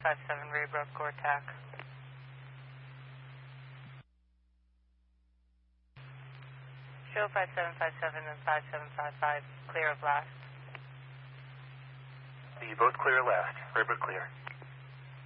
57 Raybrook, Gortac. Show 5757 and 5755, clear of last. You both clear last. Raybrook clear.